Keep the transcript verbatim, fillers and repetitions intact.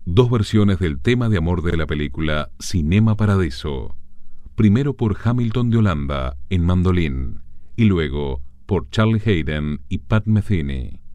dos versiones del tema de amor de la película Cinema Paradiso, primero por Hamilton de Holanda en mandolín y luego por Charlie Haydn y Pat Metheny.